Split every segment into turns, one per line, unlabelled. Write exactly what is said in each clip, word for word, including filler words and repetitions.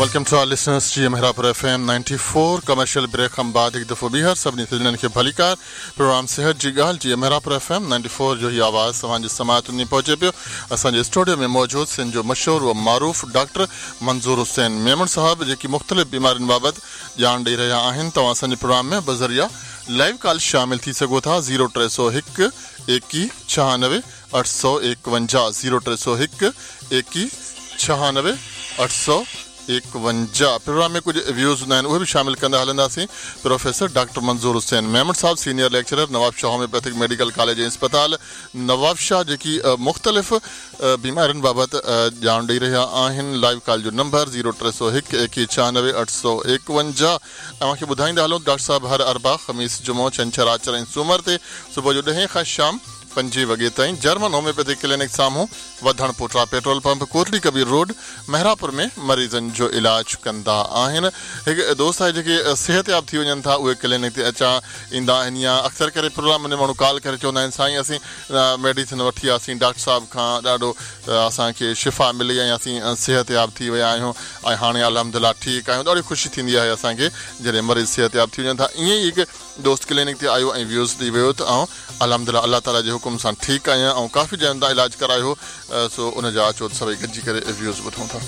Welcome to our listeners to Mehrapur F M ninety-four commercial break हम बाद एक दफ़ो ॿीहर सभिनी सिलसिलनि खे भलीकार प्रोग्राम सिहत जी ॻाल्हि जी Mehrapur F M ninety-four जो ही आवाज़ तव्हांजे समात में पहुचे पियो असांजे स्टूडियो में मौजूद सिंध जो मशहूर व मारूफ़ डॉक्टर मंज़ूर हुसैन मेमन साहब जेकी मुख़्तलिफ़ बीमारियुनि बाबति ॼाण ॾेई रहिया आहिनि तव्हां असांजे प्रोग्राम में बज़रिया लाइव कॉल शामिल थी सघो था ज़ीरो टे सौ हिकु एकवीह छहानवे अठ सौ एकवंजाह ज़ीरो टे सौ हिकु एकवीह छहानवे अठ सौ एकवंजाह प्रोग्राम में कुछ व्यूज़ हूंदा आहिनि उहे बि शामिल कंदा हलंदासीं प्रोफेसर डॉक्टर मंज़ूर हुसैन मेमन साहब senior lecturer Nawab Shah homeopathic medical college ऐं इस्पताल नवाब शाह जेकी मुख़्तलिफ़ बीमारियुनि बाबति ॼाण ॾेई रहिया आहिनि लाइव कॉल जो नंबर ज़ीरो टे सौ हिकु एकवीह छहानवे अठ सौ एकवंजाह तव्हांखे ॿुधाईंदा हलूं डॉक्टर साहब हर अरबा ख़मीस जुमो छंछरु आचर ऐं सूमर ते सुबुह जो ॾहें खां शाम पंजे वॻे ताईं जर्मन होम्योपैथिक क्लिनिक साम्हूं वधण पोटरा petrol pump Kotli Kabir road Mehrabpur में मरीज़नि जो इलाज कंदा आहिनि हिकु दोस्त आहे जेके सिहतयाब थी वञनि था उहे क्लिनिक ते अचा ईंदा आहिनि या अक्सर करे प्रोग्राम में माण्हू कॉल करे चवंदा आहिनि साईं असीं मेडिसिन वठी वियासीं डॉक्टर साहब खां ॾाढो असांखे शिफ़ा मिली ऐं असीं सिहतयाब थी विया आहियूं ऐं हाणे अल्हम्दुलिल्लाह ठीकु आहियूं ॾाढी ख़ुशी थींदी आहे असांखे जॾहिं मरीज़ सिहतयाब थी वञनि था ईअं ई हिकु दोस्त क्लिनिक ते आयो ऐं व्यूज़ ॾेई वियो त ऐं अल्हम्दुलिल्लाह अल्लाह ताला जे हुकुम सां ठीकु आहियां ऐं काफ़ी ॼणनि था इलाज करायो सो उन जा अचो सभई गॾिजी करे व्यूज़ ॿुधूं था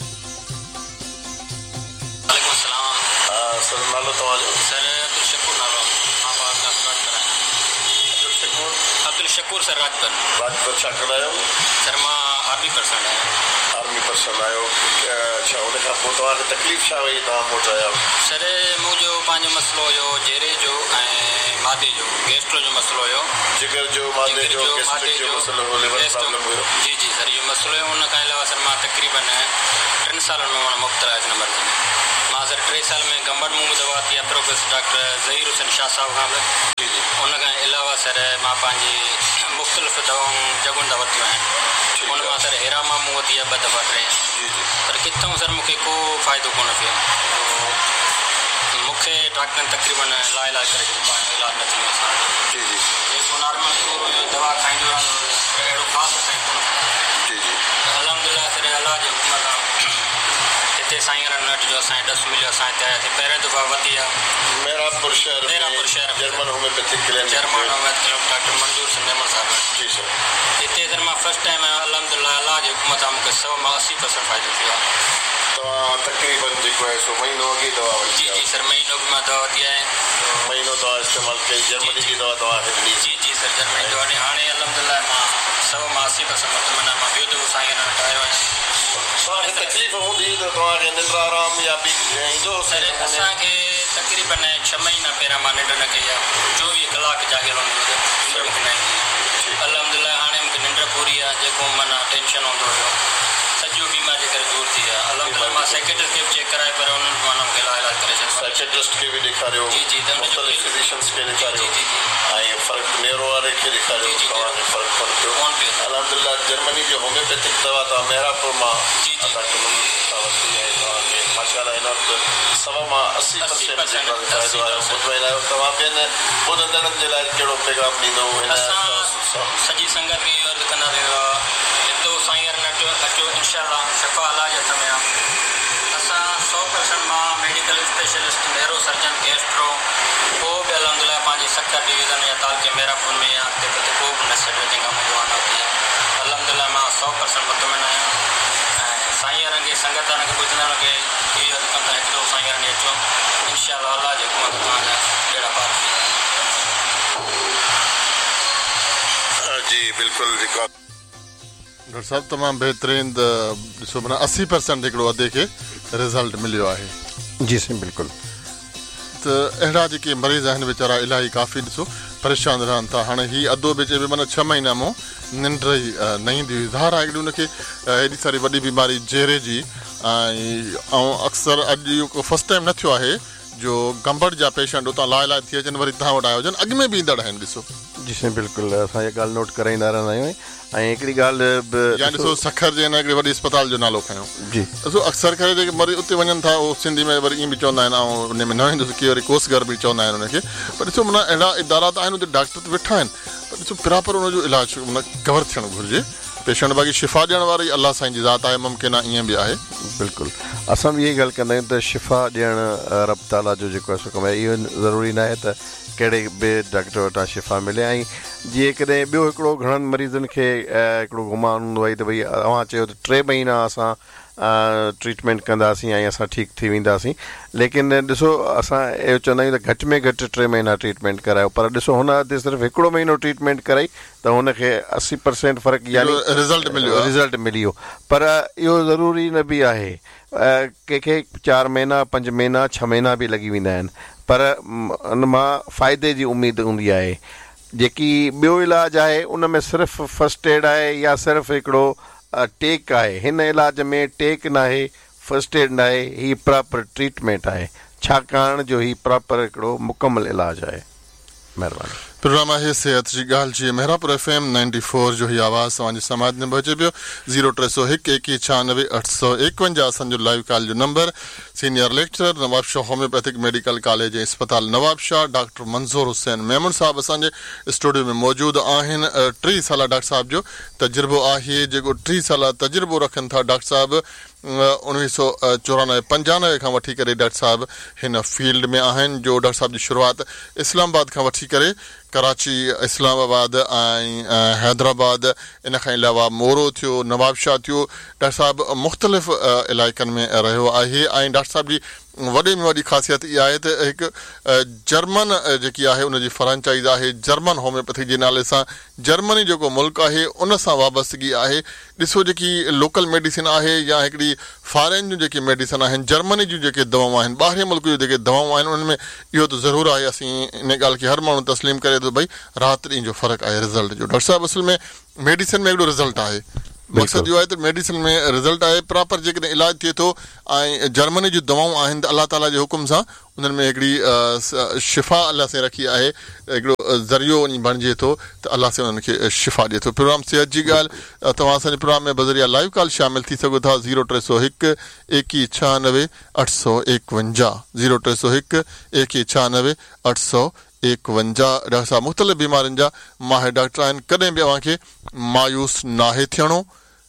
नालो तव्हांजो
सर अब्दुल शकूर नालो मां बात करायां
अब्दुल शकूर
अब्दुल शकूर सर राजपुर
राजपुर छा कंदा आहियो
सर मां आर्मी पर्सन आहियां
आर्मी पर्सन आहियो अच्छा उन खां पोइ तव्हांखे तकलीफ़ छा वई तव्हां मोटो आया
सर मुंहिंजो पंहिंजो मसइलो हुयो जहिड़े जो ऐं मादे जो गैस्ट्रो जो मसइलो हुयो
जिगर जो मादे जो गैस्ट्रिक जो मसइलो हुयो लिवर प्रॉब्लम हुयो
जी जी सर इहो मसइलो हुयो उन खां अलावा सर मां तक़रीबन टिनि सालनि में मां मुख़्तलिफ़ आहे हिन मर्ज़ में मां सर टे साल में गंबड़ मुंहुं में दवा वरिती आहे प्रोफेसर डॉक्टर ज़हीर हुसैन शाह साहब खां बि जी जी उन खां अलावा सर मां पंहिंजी मुख़्तलिफ़ दवाऊं जॻहियुनि तां वरितियूं आहिनि उन मां सर हेरामा मूं वरिती आहे ॿ दफ़ा टे जी जी पर किथां सर मूंखे को फ़ाइदो कोन पियो मूंखे डॉक्टरनि तक़रीबन लाइलाज करे छॾियो पंहिंजो इलाजु न थी वियो जी जी जेको नॉर्मल सूर हुयो दवा खाईंदो रहंदो अहिड़ो ख़ासि असरु कोन जी जी अल्हम्दुलिल्लाह सर अलाह जे हुकुम सां हिते साईं नट जो असांखे ॾस मिलियो असां हिते आयासीं पहिरियों दफ़ा वरिती आहे
मेहरापुर शहर
मेहरापुर शहर
German homeopathic clinic
German homeopathic doctor मंजूर सिंह मेमन साहब
जी सर
हिते सर मां फर्स्ट टाइम आहियां अल्हम्दुलिल्लाह अलाह जे हुकुम सां मूंखे सौ मां असी परसेंट फ़ाइदो थियो आहे
तव्हां तक़रीबन जेको आहे सो महीनो अॻे दवा वरिती
जी जी सर महीनो बि मां दवा वरिती आहे
महीनो दवा इस्तेमालु कई जर्मनी जी दवा तव्हांखे ॾिनी
जी जी सर जर्मनी जो हाणे हाणे अल्हम्दुलिल्लाह मां सौ मां असी परसेंट मुतमना मां ॿियो दफ़ो साईं वटि आयो आहियां
तव्हांखे तकलीफ़ हूंदी त तव्हांखे निंड आराम या बि ईंदो
सर असांखे तक़रीबन छह महीना पहिरियां मां निंड न कई आहे चोवीह कलाक जाॻियल हूंदो हुयो मूंखे न ईंदी अल्हम्दुलिल्लाह हाणे मूंखे निंड पूरी आहे जेको माना टेंशन हूंदो हुयो सॼो बीमार जे करे दूर थी आहे अल्हम्दुलिल्लाह मां सेक्रेटरी खे बि चेक कराए पर उन्हनि माना मूंखे इलाज करे छॾियो
साइकेट्रिस्ट खे बि ॾेखारियो
जी जी
मुख़्तलिफ़ फिज़िशियंस खे ॾेखारियो
जी जी
ऐं फ़र्क़ु नेरो वारे खे ॾेखारियो तव्हांखे फ़र्क़ु कोन पियो
कोन पियो
अल्हम्दुलिल्लाह जर्मनी जो होम्योपैथिक दवा तव्हां मेहरापुर मां
जी जी
तव्हांखे वरिती ऐं तव्हांखे माशाअल्लाह हिन वक़्तु सवा मां असी परसेंट जेको फ़ाइदो आयो ॿुधाईंदा आहियो तव्हां ॿियनि ॿुधंदड़नि जे लाइ कहिड़ो पैगाम ॾींदो
असां सॼी संगत खे इहो अर्ज़ु कंदा रहंदो हिते साईं नट अचो इनशाअल्लाह शफ़ा अलाह जे हथ में आहे असां सौ परसेंट मां medical specialist narrow surgeon gastro को बि अल्हम्दुलिल्लाह पंहिंजी सखर डिवीज़न या तालके मेहरापुर में या अॻिते किथे को बि न छॾियो जंहिंखां मुंहिंजो वांदो थी आहे अल्हम्दुलिल्लाह मां सौ परसेंट मुतमिन आहियां ऐं साईं खे संगत खे ॿुधंदड़ खे इहो अर्ज़ु कंदा हिकु दफ़ो साईं ॾे अचो इनशाअल्लाह अलाह जे हुकुम सां तव्हांजा बेड़ा पार थी वेंदा
जी बिल्कुलु रिकॉर्ड
डॉक्टर साहब तमामु बहितरीन ॾिसो माना असी परसेंट हिकिड़ो अधे खे रिज़ल्ट मिलियो आहे
जी साईं बिल्कुलु
त अहिड़ा जेके मरीज़ आहिनि वीचारा इलाही काफ़ी ॾिसो परेशान रहनि था हाणे हीअ अधो बि चइबो माना छह महीना मूं निंड ई न ईंदी हुई ज़ाहिर आहे हिकिड़ी हुनखे हेॾी सारी वॾी बीमारी जहिड़े जी ऐं अक्सर अॼु इहो फस्ट टाइम न थियो आहे जो गंबड़ जा पेशेंट उतां लाइ लाइ थी अचनि वरी तव्हां वटि आया हुजनि अॻु में बि ईंदड़ आहिनि ॾिसो
जी साईं बिल्कुलु असां इहा ॻाल्हि नोट कराईंदा रहंदा आहियूं ऐं हिकिड़ी ॻाल्हि
या ॾिसो सखर जे हिन हिकिड़ी वॾी अस्पताल जो नालो खयों
जी
ॾिसो अक्सर करे जेके मरीज़ उते वञनि था उहो सिंधी में वरी ईअं बि चवंदा आहिनि ऐं उन में न वेंदुसि की वरी कोसगर बि चवंदा आहिनि उनखे पर ॾिसो माना अहिड़ा इदारा त आहिनि उते डॉक्टर त वेठा आहिनि पर ॾिसो प्रॉपर उनजो इलाजु माना कवर थियणु घुरिजे पेशेंट बाक़ी शिफ़ा ॾियण वारी अलाह साईं जी ज़ात आहे, मुमकिन आहे ईअं बि आहे।
बिल्कुलु असां बि इहा ॻाल्हि कंदा आहियूं त शिफ़ा ॾियणु रब ताला जो जेको आहे कमु आहे, इहो ज़रूरी न आहे त कहिड़े बि डॉक्टर वटां शिफ़ा मिले। ऐं जीअं कॾहिं ॿियो हिकिड़ो घणनि मरीज़नि खे हिकिड़ो गुमान हूंदो आहे त भई तव्हां चयो त टे महीना असां ट्रीटमेंट कंदासीं ऐं असां ठीकु थी वेंदासीं, लेकिन ॾिसो असां इहो चवंदा आहियूं त घटि में घटि टे महीना ट्रीटमेंट करायो, पर ॾिसो हुन हथ सिर्फ़ु हिकिड़ो महीनो ट्रीटमेंट कराई त हुनखे असी परसेंट फ़र्क़ु यानी
रिज़ल्ट मिलियो
रिज़ल्ट मिली वियो। पर इहो ज़रूरी न बि आहे, कंहिंखे चारि महीना पंज महीना छह महीना बि लॻी वेंदा आहिनि, पर उन मां फ़ाइदे जी उमेदु हूंदी आहे। जेकी ॿियो इलाजु आहे उन में सिर्फ़ु फस्ट एड आहे या सिर्फ़ु हिकिड़ो टेक आहे, हिन इलाज में टेक न आहे, फस्ट एड न आहे, हीअ प्रॉपर ट्रीटमेंट आहे, छाकाणि जो हीअ प्रॉपर हिकिड़ो मुकमल इलाजु आहे। महिरबानी।
प्रोग्राम आहे सिहत जी ॻाल्हि जी Mehrabpur F M ninety four जो हीअ आवाज़ तव्हांजे समाज में पहुचे पियो। ज़ीरो टे सौ हिकु एकवीह छहानवे अठ सौ एकवंजाह असांजो लाइव कॉल जो number. Senior lecturer Nawab Shah homeopathic medical college ऐं अस्पताल नवाब शाह डॉक्टर मंज़ूर हुसैन मेमन साहब असांजे स्टूडियो में मौजूदु आहिनि। टीह साल डॉक्टर साहब जो तजुर्बो आहे, जेको टीह साल तजुर्बो रखनि था डॉक्टर साहब। उणिवीह सौ चौरानवे पंजानवे खां वठी करे डॉक्टर साहब हिन फील्ड में आहिनि, जो डॉक्टर साहब जी शुरूआति इस्लामाबाद खां वठी करे कराची, इस्लामाबाद ऐं हैदराबाद, इन खां अलावा मोरो थियो, नवाब शाह थियो। डॉक्टर साहब मुख़्तलिफ़ इलाइक़नि में रहियो आहे ऐं डॉक्टर साहब जी वॾे में वॾी ख़ासियत इहा आहे त हिकु जर्मन जेकी आहे उनजी फ्रेंचाइज़ आहे, जर्मन होम्योपैथी जे नाले सां। जर्मनी जेको मुल्क आहे उन सां वाबस्तगी आहे। ॾिसो जेकी लोकल मेडिसिन आहे या हिकिड़ी फॉरेन जूं जेके मेडिसिन आहिनि, जर्मनी जूं जेके दवाऊं आहिनि, ॿाहिरि मुल्क जूं जेके दवाऊं आहिनि, उनमें इहो त ज़रूरु आहे, असीं इन ॻाल्हि खे हर माण्हू तस्लीम करे थो भई राति ॾींहं जो फ़र्क़ु आहे रिज़ल्ट जो। डॉक्टर साहब असल में मेडिसिन में हिकिड़ो रिज़ल्ट आहे, मक़सदु इहो आहे त मेडिसिन में रिज़ल्ट आहे, प्रॉपर जेकॾहिं इलाजु थिए थो ऐं जर्मनी जूं दवाऊं आहिनि त अलाह ताला जे हुकुम सां उन्हनि में हिकिड़ी शिफ़ा अलाह से रखी आहे, हिकिड़ो ज़रियो वञी बणिजे थो त अलाह से उन्हनि खे शिफ़ा ॾिए थो। प्रोग्राम सिहत जी ॻाल्हि तव्हां असांजे प्रोग्राम में बज़रिया लाइव कॉल शामिल थी सघो था। ज़ीरो टे सौ हिकु एकवीह छहानवे अठ सौ एकवंजाह ज़ीरो टे सौ हिकु एकवीह छहानवे अठ सौ एकवंजाह। डॉक्टर साहब मुख़्तलिफ़ बीमारियुनि जा माहिर डॉक्टर आहिनि, कॾहिं बि अव्हांखे मायूस नाहे थियणो।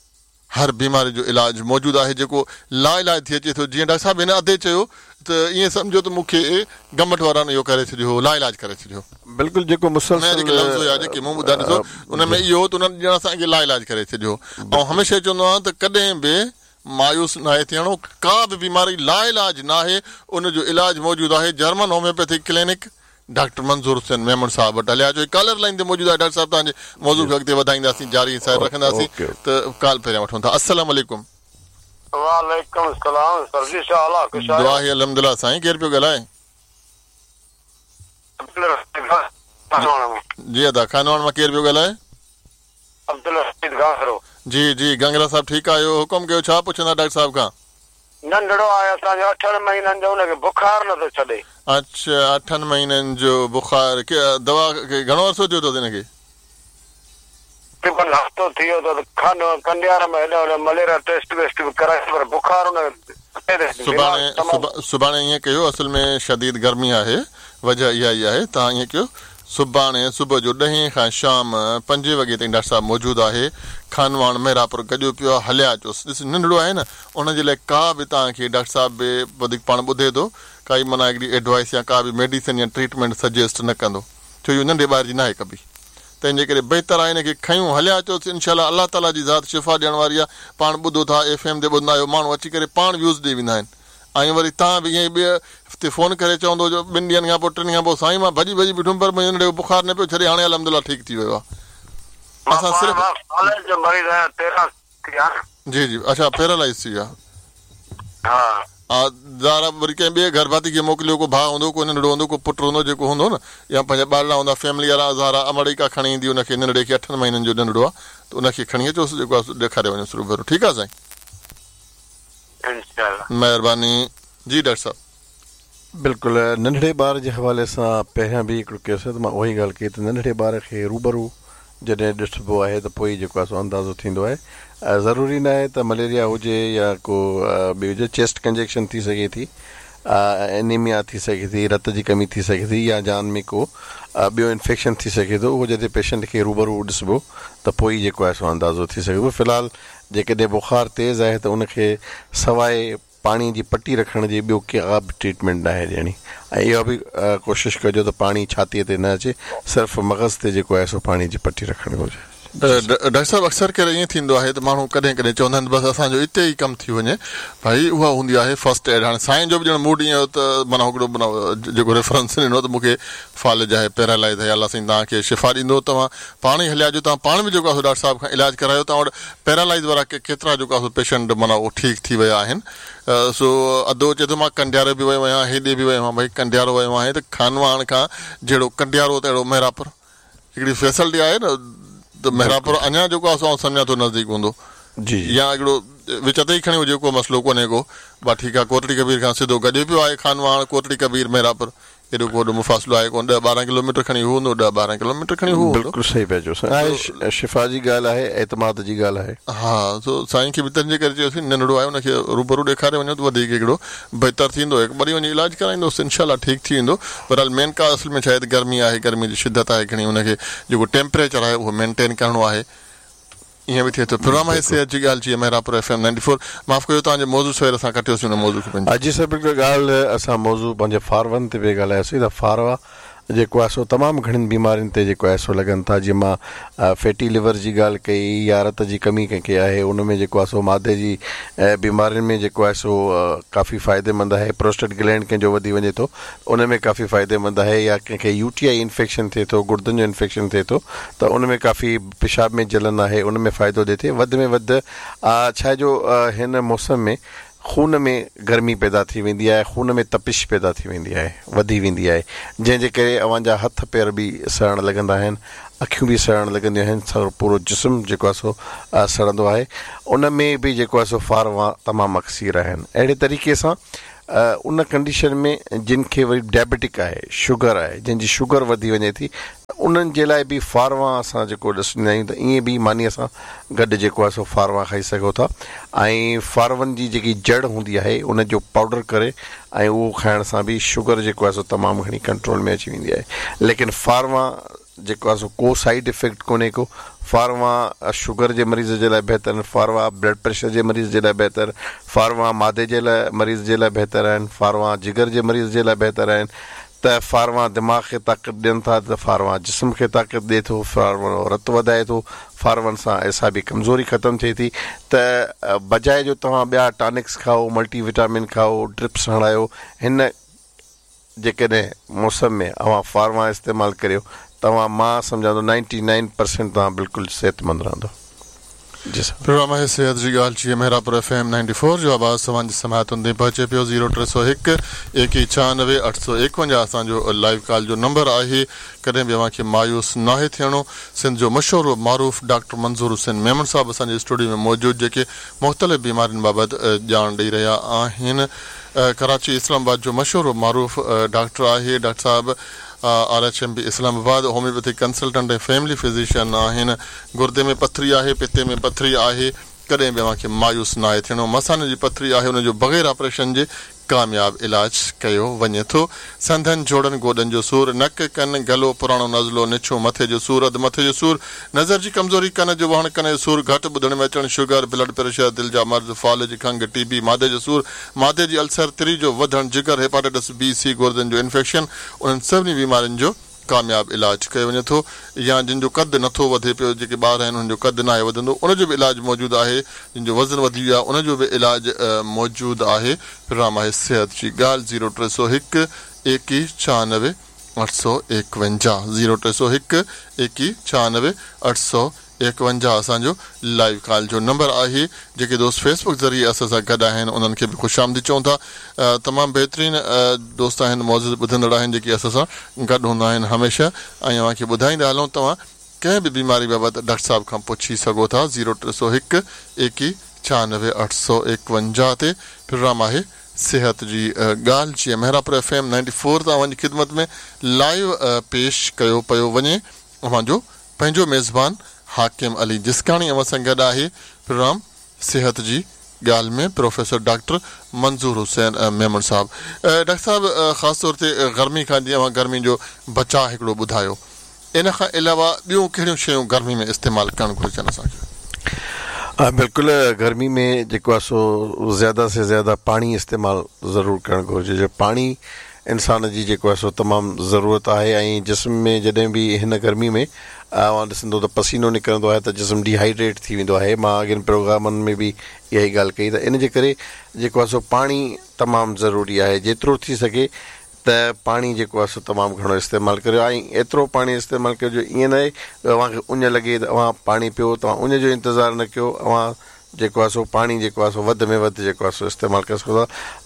हर बीमारी जो इलाजु मौजूदु आहे, जेको ला इलाज थी अचे थो। जीअं डॉक्टर साहब हिन अधे चयो त ईअं सम्झो त मूंखे गमट वारनि इहो करे छॾियो, ला इलाज करे छॾियो।
बिल्कुलु जेको मुसलसल
लफ़्ज़ हुया जेके मूं ॿुधा ॾिसो उन में इहो त उन्हनि ॼण असांखे ला इलाज करे छॾियो। ऐं हमेशह चवंदो आहियां त कॾहिं बि मायूस नाहे थियणो, का बि बीमारी ला इलाज नाहे, उनजो इलाजु मौजूदु आहे जर्मन होम्योपैथिक क्लिनिक डॉक्टर मंज़ूर हुसैन मेमन साहब वटि। हलिया जो कॉलर लाइन ते मौजूदु आहे डॉक्टर साहब, तव्हांजे मौज़ूअ खे अॻिते वधाईंदासीं, जारी साहिब रखंदासीं, त कॉल पहिरियां वठूं था। अस्सलाम वालेकुम।
वालेकुम सलाम सर जी, छा हाल आहे?
दुआ आहे अल्हम्दुलिल्लाह। साईं केरु पियो ॻाल्हाए? जी अदा खानवान मां केरु पियो ॻाल्हाए?
अब्दुल रशीद गांधरो।
जी जी गंगला साहब ठीकु आहियो? हुकुम कयो, छा पुछंदा डॉक्टर साहब खां?
नंढड़ो आहे असांजो अठनि महीननि जो, हुनखे बुखार नथो छॾे।
अच्छा अठनि महीननि जो बुखार, दवा घणो अर्सो थियो अथव हिनखे?
तक़रीबन हफ़्तो थी वियो अथव। खन कंडियार में हेॾो होॾो मलेरिया टेस्ट वेस्ट बि कराए, पर बुखार हुन
सुभाणे सुभाणे ईअं कयो, असल में शदीद गर्मी आहे, वजह इहा ई आहे। तव्हां ईअं कयो, सुभाणे सुबुह जो ॾहें खां शाम पंजे वॻे ताईं डॉक्टर साहब मौजूदु आहे, खानवान मेहरापुर गॾियो पियो, हलिया अचोसि। ॾिस नंढड़ो आहे न, उनजे लाइ का बि तव्हांखे डॉक्टर साहब बि वधीक पाण ॿुधे थो, काई माना हिकिड़ी एडवाइस या का बि मेडिसिन या ट्रीटमेंट सजेस्ट न कंदो, छो इहो नंढे ॿार जी न आहे कबी। तंहिंजे करे बहितर आहे हिनखे खयूं, हलिया अचोसि, इनशाला अलाह ताला जी ज़ात शिफ़ा ॾियण वारी आहे। पाण ॿुधो था, एफ एम ते ॿुधंदा आहियो, माण्हू अची करे पाण व्यूज़ ॾेई वेंदा आहिनि, ऐं वरी तव्हां बि ईअं ॿिए हफ़्ते फ़ोन करे चवंदो जो ॿिनि ॾींहंनि खां पोइ टिनि खां पोइ साईं मां भॼी भॼी बीठुमि, पर मुंहिंजो नंढे बुखार न पियो छॾे, हाणे अल्हम्दुलिल्लाह ठीकु थी वियो आहे। असां सिर्फ़ु जी जी अच्छा पैरालाइज़ थी विया। हा ज़ारा वरी कंहिं ॿिए घर भाती खे मोकिलियो, को भाउ हूंदो, को नंढड़ो हूंदो, को पुटु हूंदो जेको हूंदो न, या पंहिंजा ॿारला हूंदा फैमिली वारा, ज़ारा अमरीका खणी ईंदी उनखे, नंढड़े खे अठनि महीननि जो नंढड़ो आहे, त उनखे खणी अचोसि, जेको आहे ॾेखारे वञोसि रूबरू। ठीकु आहे साईं, महिरबानी। जी डॉक्टर साहब
बिल्कुलु नंढड़े ॿार जे हवाले सां पहिरियां बि हिकिड़ो केस त मां उहा ई ॻाल्हि कई त नंढड़े ॿार खे रूबरू जॾहिं ॾिसबो आहे त पोइ जेको आहे सो अंदाज़ो थींदो आहे। ज़रूरी न आहे त मलेरिया हुजे या को ॿी हुजे, चेस्ट कंजेक्शन थी सघे थी, एनीमिया थी सघे थी, रत जी कमी थी सघे थी, या जान में को ॿियो इन्फेक्शन थी सघे थो, उहो जॾहिं पेशेंट खे रूबरू ॾिसबो त पोइ ई जेको आहे सो अंदाज़ो थी सघे थो। फ़िलहालु जेकॾहिं बुख़ार तेज़ आहे त उनखे सवाइ पाणी जी पटी रखण जी ॿियो का बि ट्रीटमेंट न आहे ॾियणी, ऐं इहा बि कोशिशि कजो त पाणी छातीअ ते न अचे, सिर्फ़ु मग़ज़ ते जेको आहे सो पाणी जी पटी रखणी घुरिजे।
डॉक्टर साहब अक्सर करे ईअं थींदो आहे त माण्हू कॾहिं कॾहिं चवंदा आहिनि बसि असांजो हिते ई कमु थी वञे, भाई उहा हूंदी आहे फर्स्ट एड। हाणे साईं जो बि ॼण मूड ईअं त माना हिकिड़ो माना जेको रेफरेंस ॾिनो त मूंखे फालिज आहे, पैरालाइज़ आहे, अलाह साईं तव्हांखे शिफ़ा ॾींदो, तव्हां पाण ई हलिया जो, तव्हां पाण बि जेको आहे डॉक्टर साहिब खां इलाजु करायो, तव्हां वटि पैरालाइज़ वारा केतिरा जेको आहे पेशेंट माना उहो ठीकु थी विया आहिनि। सो अधो चए थो मां कंडियारे बि वियो आहियां, हेॾे बि वियो आहियां, भई कंडियारो वियो आहियां त खानवान खां जहिड़ो कंडियारो त अहिड़ो मेहरापुर हिकिड़ी फैसिलिटी आहे न, त मेहरापुर अञा जेको आहे असां सम्झा थो नज़दीक हूंदो
जी,
या हिकिड़ो विच ते ई खणी हुजे, को मसइलो कोन्हे को, बा ठीकु आहे कोटड़ी कबीर खां सिधो गॾे पियो आहे खानवान, कोटड़ी कबीर मेहरापुर, हेॾो को मुफ़ासिलो आहे कोन, ॾह ॿारहं किलोमीटर खणी हू हूंदो, ॾह ॿारहं किलोमीटर खणी हू हूंदो।
बिल्कुलु सही पिया चओ साईं, शिफ़ा जी ॻाल्हि आहे, एतमाद जी ॻाल्हि आहे।
हा, सो साईं खे बि तंहिंजे करे चयोसीं नंढड़ो आहे हुनखे रूबरू ॾेखारे वञो त वधीक हिकिड़ो बहितर थींदो, हिकु ॿरी वञी इलाजु कराईंदोसि, इनशाला ठीकु थी वेंदो। बहरहाल मेन का असल में छा आहे त गर्मी आहे, गर्मी जी शिदत आहे घणी, हुनखे जेको टेम्परेचर आहे उहो मेंटेन करिणो आहे, ईअं बि थिए थो। प्रोग्राम आहे सिहत जी ॻाल्हि जी Mehrabpur F M ninety four. माफ़ कयो तव्हांजे मौज़ू सवेर असां कटियोसीं हुन मौज़ू खे।
अॼु सभु हिकिड़ी ॻाल्हि असां मौज़ू पंहिंजे फारवनि ते बि ॻाल्हायोसीं त फारवा जेको आहे सो तमामु घणियुनि बीमारियुनि ते जेको आहे सो लॻनि था। जीअं मां फैटी लिवर जी ॻाल्हि कई, या रत जी कमी कंहिंखे आहे, उन में जेको आहे सो मादे जी बीमारियुनि में जेको आहे सो काफ़ी फ़ाइदेमंद आहे। प्रोस्टेट ग्लैंड कंहिंजो वधी वञे थो उन में काफ़ी फ़ाइदेमंद आहे, या कंहिंखे यूटीआई इन्फेक्शन थिए थो, गुर्दनि जो इन्फेक्शन थिए थो त उन में काफ़ी पेशाब में जलन आहे, उन में फ़ाइदो ॾिए थी। वधि में वधि छा जो हिन मौसम में खून में गर्मी पैदा थी वेंदी आहे, खून में तपिश पैदा थी वेंदी आहे, वधी वेंदी आहे, जंहिंजे करे अव्हांजा हथ पेर बि सड़णु लॻंदा आहिनि, अखियूं बि सड़णु लॻंदियूं आहिनि, पूरो जिस्म जेको आहे सो सड़ंदो आहे। उन में बि जेको आहे सो फारवा तमामु अक्सीर आहिनि। अहिड़े तरीक़े सां उन कंडीशन में जिन खे वरी डायबिटिक आहे, शुगर आहे, जंहिंजी शुगर वधी वञे थी, उन्हनि जे लाइ बि फारवा असां जेको ॾिसंदा आहियूं त ईअं बि मानीअ सां गॾु जेको आहे सो फारवा खाई सघो था। ऐं फारवनि जी जेकी जड़ हूंदी आहे उन जो पाउडर करे ऐं उहो खाइण सां बि शुगर जेको आहे सो तमामु घणी कंट्रोल में अची वेंदी आहे। लेकिन फारवा जेको आहे सो को साइड इफेक्ट कोन्हे को। फारवा शुगर जे मरीज़ जे लाइ बहितर आहिनि, फारवा ब्लड प्रेशर जे मरीज़ जे लाइ बहितर, फारवा मादे जे लाइ मरीज़ जे लाइ बहितर आहिनि, फारवा जिगर जे मरीज़ जे लाइ बहितर आहिनि। त फारवा दिमाग़ खे ताक़त ॾियनि था, त फारवा जिस्म खे ताक़त ॾिए थो, फारवा रत वधाए थो, फारवनि सां एसाबी कमज़ोरी ख़तमु थिए थी। त बजाए जो तव्हां ॿिया टॉनिक्स खाओ, मल्टीविटामिन खाओ, ड्रिप्स हणायो, हिन जेकॾहिं मौसम में अव्हां फारवा इस्तेमालु करियो, तव्हां मां सम्झां थो नाइंटी नाइन परसेंट तव्हां बिल्कुलु सिहतमंद रहंदो। जी सर,
प्रोग्राम आहे सिहत जी ॻाल्हि जी Mehrabpur F M ninety four जो आवाज़ तव्हांजी समातुनि ते पहुचे पियो। ज़ीरो टे सौ हिकु एकवीह छहानवे अठ सौ एकवंजाह असांजो लाइव कॉल जो नंबर आहे। कॾहिं बि अव्हांखे मायूस नाहे थियणो। सिंध जो मशहूरु मारूफ़ डॉक्टर मंज़ूर हुसैन मेमन साहब असांजे स्टूडियो में मौजूदु, जेके मुख़्तलिफ़ बीमारियुनि बाबति ॼाण ॾेई रहिया आहिनि। कराची इस्लामाबाद जो मशहूरु मारूफ़ डॉक्टर आहे। डॉक्टर साहब R H M B Islamabad homeopathic consultant ऐं फैमिली फिज़िशियन आहिनि। गुर्दे में पथरी आहे, पिते में पथरी आहे, कॾहिं बि अव्हांखे मायूस न आहे थियणो। मसाने जी पथरी आहे, हुनजो बग़ैर ऑपरेशन जे कामयाब इलाज कयो वञे थो। संधनि जोड़नि गोॾनि जो सूर, नक कन गलो पुराणो नज़लो निछो, मथे जो सूर, अधु मथे जो सूर, नज़र जी कमज़ोरी, कन जो वहण, कन जो सूर, घटि ॿुधण में अचणु, शुगर, ब्लड प्रेशर, दिलि जा मर्ज़, फालिज, खंघि, टीबी, मादे जो सूर, मादे जी अल्सर, तिरी जो वधणु, जिगर, हेपाटाइटिस बी सी, गुर्दनि जो इन्फेक्शन, उन्हनि सभिनी बीमारियुनि जो कामयाब इलाज कयो वञे थो। या जिन जो कदु नथो वधे पियो, जेके ॿार आहिनि उन्हनि जो कदु न आहे वधंदो, उनजो बि इलाज मौजूदु आहे। जिन जो वज़न वधी वियो आहे उनजो बि इलाज मौजूदु आहे। प्रोग्राम आहे सिहत जी ॻाल्हि। ज़ीरो टे सौ हिकु एकवीह छहानवे अठ सौ एकवंजाह ज़ीरो टे सौ हिकु एकवीह छहानवे अठ सौ एकवंजाह असांजो लाइव कॉल जो नंबर आहे। जेके दोस्त फेसबुक ज़रिए असां सां गॾु आहिनि उन्हनि खे बि ख़ुशि आमदी चऊं था। तमामु बहितरीनु दोस्त आहिनि, मौजूदु ॿुधंदड़ आहिनि, जेके असां सां गॾु हूंदा आहिनि हमेशह। ऐं अव्हांखे ॿुधाईंदा हलूं, तव्हां कंहिं बि बीमारी बाबति डॉक्टर साहिब खां पुछी सघो था। ज़ीरो टे सौ हिकु एकवीह छहानवे अठ सौ एकवंजाह ते प्रोग्राम आहे सिहत जी ॻाल्हि। जीअं Mehrabpur F M ninety four तव्हांजी ख़िदमत में लाइव पेश कयो पियो वञे। अव्हांजो पंहिंजो मेज़बान हाकिम अली जिस्काणी अव्हां सां गॾु आहे। प्रोग्राम सिहत जी ॻाल्हि में प्रोफेसर डॉक्टर मंज़ूर हुसैन मेमन साहब। डॉक्टर साहब, ख़ासि तौर ते गर्मी खां जीअं गर्मी जो बचाव हिकिड़ो ॿुधायो, इन खां अलावा ॿियूं कहिड़ियूं शयूं गर्मी में इस्तेमालु करणु घुरिजनि असांखे?
बिल्कुलु, गर्मी में जेको आहे सो ज़्यादा से ज़्यादा पाणी इस्तेमालु ज़रूरु करणु घुरिजे। जो पाणी इंसान जी जेको आहे सो तमामु ज़रूरत आहे, ऐं जिस्म में जॾहिं बि हिन गर्मी में मां ॾिसंदो त पसीनो निकिरंदो आहे त जिस्म डिहाइड्रेट थी वेंदो आहे। मां अॻियनि प्रोग्रामनि में बि इहा ई ॻाल्हि कई त इन जे करे जेको आहे सो पाणी तमामु ज़रूरी आहे। जेतिरो थी सघे त पाणी जेको आहे सो तमामु घणो इस्तेमालु करियो, ऐं एतिरो पाणी इस्तेमालु कयो जो ईअं न आहे तव्हांखे उञ लॻे त तव्हां पाणी पियो, तव्हां उञ जो इंतज़ारु न कयो, तव्हां जेको आहे सो पाणी जेको आहे सो वधि में वधि जेको आहे सो इस्तेमालु करे सघो था।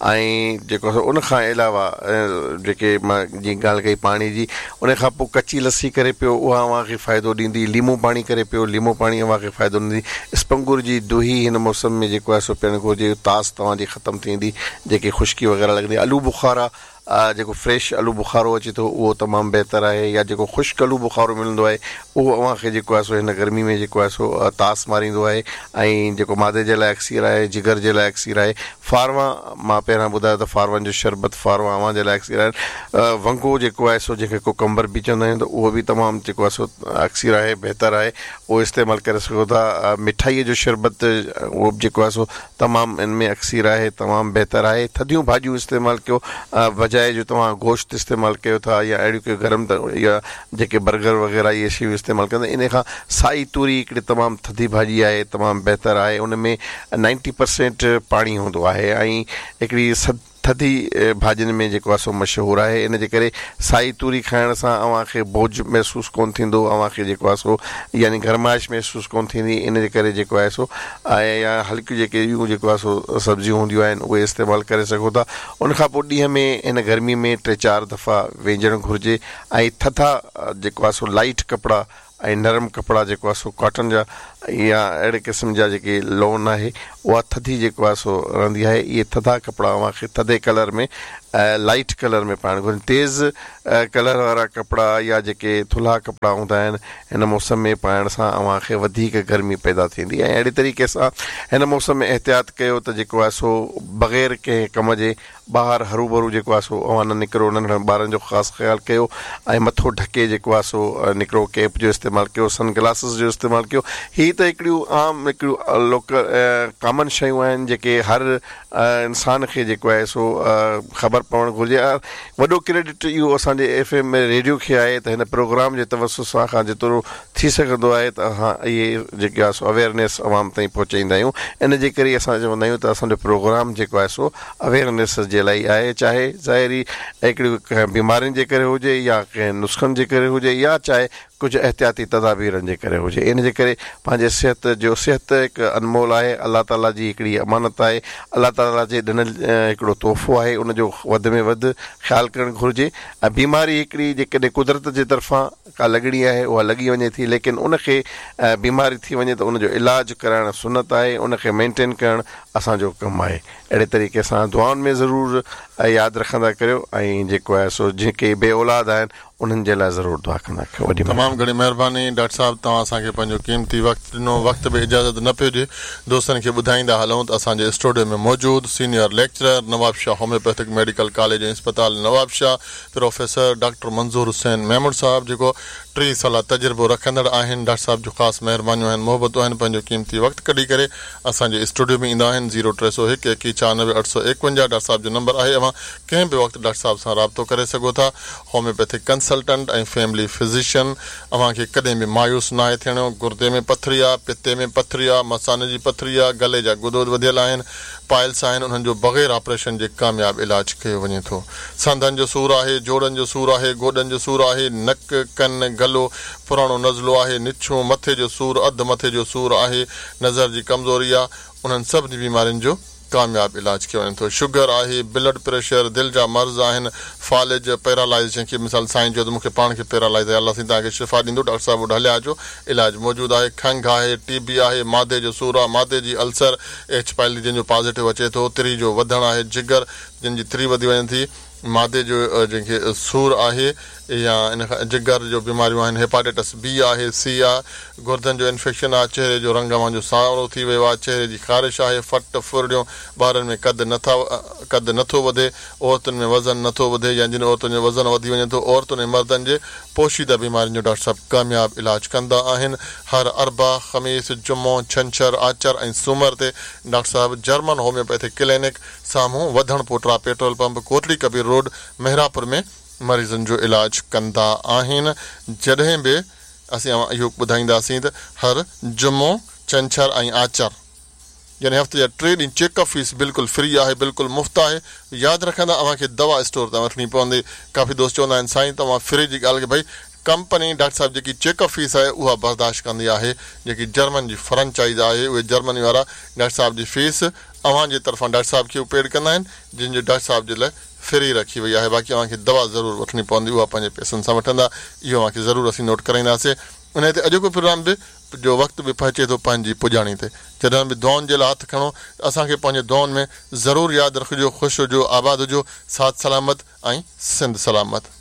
ऐं जेको आहे सो उन खां अलावा जेके मां जीअं ॻाल्हि कई पाणी जी, उन खां पोइ कची लस्सी करे पियो, उहा अव्हांखे फ़ाइदो ॾींदी। लीमो पाणी करे पियो, लीमो पाणी अव्हांखे फ़ाइदो ॾींदी। स्पंगुर जी दुही हिन मौसम में जेको आहे सो पीअणु घुरिजे, तास तव्हांजी ख़तमु थींदी, जेके ख़ुश्की वग़ैरह लॻंदी। आलू बुखारा जेको फ्रेश आलू बुखारो अचे थो उहो तमामु बहितरु आहे, या जेको ख़ुश्क आलू बुखारो मिलंदो आहे उहो अव्हांखे जेको आहे सो हिन गर्मी में जेको आहे सो तास मारींदो आहे। ऐं जेको मादे जे लाइ अक्सीर आहे, जिगर जे लाइ अक्सीर आहे। फारवा मां पहिरां ॿुधायो त फारवनि जो शरबत, फारवा अव्हां जे लाइ अक्सीर आहिनि। वंगो जेको आहे सो जंहिंखे कोकंबर बि चवंदा आहियूं, त उहो बि तमामु जेको आहे सो अक्सीर आहे, बहितरु आहे, उहो इस्तेमालु करे सघो था। मिठाईअ जो शरबत उहो बि जेको आहे सो तमामु इन में अक्सीर आहे, तमामु बहितरु आहे। थधियूं भाॼियूं इस्तेमालु कयो, बजाए जो तव्हां गोश्त इस्तेमालु कयो था या अहिड़ियूं के गरम या जेके बर्गर वग़ैरह इहे शयूं इस्तेमालु कंदा। इन खां साई तूरी हिकिड़ी तमामु थधी भाॼी आहे, तमामु बहितरु आहे, उन में नाइंटी परसेंट पाणी हूंदो आहे, ऐं हिकिड़ी स थधी भाॼियुनि में जेको आहे सो मशहूरु आहे। इन जे करे साई तूरी खाइण सां अव्हांखे बोझ महसूसु कोन्ह थींदो, अव्हांखे जेको आहे सो यानी गरमाइश महसूसु कोन्ह थींदी। इन जे करे जेको आहे सो ऐं या हल्कियूं जेके इहो जेको आहे सो सब्जियूं हूंदियूं आहिनि उहे इस्तेमालु करे सघो था। उनखां पोइ ॾींहं में हिन गर्मी में टे चारि दफ़ा वेझणु घुरिजे, ऐं थधा जेको आहे सो लाइट कपिड़ा ऐं नरम कपिड़ा जेको आहे सो कॉटन जा या अहिड़े क़िस्म जा जेके लोन आहे उहा थधी जेको आहे सो रहंदी आहे। इहे थधा कपिड़ा अव्हांखे थधे कलर में लाइट कलर में पाइणु घुरिजनि। तेज़ कलर वारा कपिड़ा या जेके थुल्हा कपिड़ा हूंदा आहिनि हिन मौसम में पाइण सां अव्हांखे वधीक गर्मी पैदा थींदी। ऐं अहिड़े तरीक़े सां हिन मौसम में एहतियात कयो त जेको आहे सो बग़ैर कंहिं कम जे ॿाहिरि हरू भरू जेको आहे सो अव्हां न निकिरो, नंढड़नि ॿारनि जो ख़ासि ख़्यालु कयो, ऐं मथो ढके जेको आहे सो निकिरो। कैप जो इस्तेमालु कयो, सन ग्लासिस जो इस्तेमालु कयो। हीअ त हिकिड़ियूं आम हिकिड़ियूं लोकल कॉमन शयूं आहिनि जेके हर इंसान खे जेको आहे सो ख़बर पवणु घुरिजे। वॾो क्रेडिट इहो असांजे एफ एम रेडियो खे आहे त हिन प्रोग्राम जे तवसुस सां खां जेतिरो थी सघंदो आहे त असां इहे जेके आहे सो अवेयरनेस अवाम ताईं पहुचाईंदा आहियूं। इन जे करे असां चवंदा आहियूं त असांजो प्रोग्राम जेको आहे सो अवेयरनेस जे लाइ आहे, चाहे ज़ाहिरी हिकिड़ी कंहिं बीमारियुनि जे करे हुजे या कंहिं नुस्ख़नि जे करे हुजे या चाहे कुझु एहतियाती तदाबीरनि जे करे हुजे। इन जे करे पंहिंजे सिहत जो सिहत हिकु अनमोल आहे, अलाह ताला जी हिकिड़ी अमानत आहे, अलाह ताला जे ॾिनल हिकिड़ो तोहफ़ो आहे, उनजो वधि में वधि ख़्यालु करणु घुरिजे। ऐं बीमारी हिकिड़ी जेकॾहिं कुदरत जे तरफ़ां का लॻणी आहे उहा लॻी वञे थी, लेकिन उनखे बीमारी थी वञे त उनजो इलाजु कराइणु सुनत आहे, उनखे मेंटेन करणु असांजो कमु आहे। अहिड़े तरीक़े सां दुआउनि में ज़रूरु यादि रखंदा करियो, ऐं जेको आहे सो जेके बे औलाद आहिनि उन्हनि जे लाइ ज़रूरु दुआ कंदा कयो। वॾी
तमामु घणी महिरबानी डॉक्टर साहिबु, तव्हां असांखे पंहिंजो क़ीमती वक़्तु ॾिनो। वक़्त बि इजाज़त न पियो ॾिए, दोस्तनि खे ॿुधाईंदा हलूं त असांजे स्टूडियो में मौजूदु senior lecturer Nawabshah homeopathic medical college ऐं इस्पताल नवाबशाह प्रोफेसर डॉक्टर मंज़ूर हुसैन मेमन साहब, जेको टीह साल तजुर्बो रखंदड़ आहिनि। डॉक्टर साहिब जो ख़ासि महिरबानियूं आहिनि, मोहबतूं आहिनि, पंहिंजो क़ीमती वक़्तु कढी करे असांजे स्टूडियो में ईंदा आहिनि। ज़ीरो टे सौ हिकु एकवीह चानवे अठ सौ एकवंजाह डॉक्टर साहिब जो नंबर आहे। अवां कंहिं बि वक़्तु डॉक्टर साहिब सां राब्तो करे सघो था। होम्योपैथिक कंसल्टेंट ऐं फैमिली फिज़िशियन। अव्हांखे कॾहिं बि मायूस न आहे थियणो। गुर्दे में पथरी आहे, पिते में पथरी आहे, मसाने जी पथरी आहे, गले जा गुदोद वधियल आहिनि, पाइल्स आहिनि, उन्हनि जो बग़ैर ऑपरेशन जे कामयाबु इलाजु कयो वञे थो। संदनि जो सूरु आहे, जोड़नि जो सूरु आहे, गोॾनि जो सूरु आहे, नक कन गलो पुराणो नज़लो आहे, निछो मथे जो सूरु, अधु मथे जो सूरु आहे, नज़र जी कमज़ोरी आहे, उन्हनि सभिनी बीमारियुनि जो कामयाबु इलाजु कयो वञे थो। शुगर आहे, ब्लड प्रेशर, दिलि जा मर्ज़ आहिनि, फालिज, पैरालाइज़, जंहिंखे मिसाल साईं जो त मूंखे पाण खे पैरालाइज़ आहे, अलाह साईं तव्हांखे शिफ़ा ॾींदो, डॉक्टर साहिबु वटि हलिया अचो, इलाजु मौजूदु आहे। खंघि आहे, टीबी आहे, मादे जो सूरु आहे, मादे जी अल्सर, एच पाइली जंहिंजो पॉज़िटिव अचे थो, तिरी जो वधणु आहे, जिगर जंहिंजी तिरी वधी वञे थी, मादे जो जंहिंखे सूर आहे या इन खां जिगर जो बीमारियूं आहिनि हेपाटाइटिस बी आहे सी आहे गुर्दनि जो इंफेक्शन आहे चहिरे जो रंग मुंहिंजो सावरो थी वियो आहे चहिरे जी ख़ारिश आहे फट फुरड़ियूं ॿारनि में कद नथा कद नथो वधे औरतुनि में वज़न नथो वधे या जिन औरतुनि जो वज़न वधी वञे थो औरतुनि ऐं मर्दनि जे पोशीदा बीमारियुनि जो डॉक्टर साहिबु कामयाबु इलाजु कंदा आहिनि हर अरबा ख़मीस जुमो छंछरु आचर ऐं सूमर ते डॉक्टर साहिबु जर्मन होम्योपैथिक क्लिनिक साम्हूं वधण पोटरा petrol pump Kotli Kabir road Mehrabpur में मरीज़नि जो इलाजु कंदा आहिनि जॾहिं बि असीं इहो ॿुधाईंदासीं त हर जुमो छंछरु ऐं आचर यानी हफ़्ते जा टे ॾींहं चेकअप फीस बिल्कुलु फ्री आहे बिल्कुलु मुफ़्त आहे यादि रखंदा अव्हांखे दवा स्टोर तां वठणी पवंदी काफ़ी दोस्त चवंदा आहिनि साईं तव्हां फ्री जी ॻाल्हि खे भई कंपनी डॉक्टर साहिबु जेकी चेकअप फीस आहे उहा बर्दाश्त कंदी आहे जेकी जर्मन जी फ्रेंचाइज़ आहे उहे जर्मनी वारा डॉक्टर साहिब जी फीस अव्हांजे तरफ़ां डॉक्टर साहिब खे पेड कंदा आहिनि जिन जो डॉक्टर साहिब जे लाइ फ्री रखी वई आहे बाक़ी अव्हांखे दवा ज़रूरु वठणी पवंदी उहा पंहिंजे पैसनि सां वठंदा इहो अव्हांखे ज़रूरु असीं नोट कराईंदासीं उन ते अॼोको प्रोग्राम बि जो वक़्तु बि पहुचे थो पंहिंजी पुॼाणी ते जॾहिं बि दुआनि जे लाइ हथु खणो असांखे पंहिंजे दुआनि में ज़रूरु यादि रखिजो ख़ुशि हुजो आबाद हुजो साथ सलामत ऐं सिंध सलामत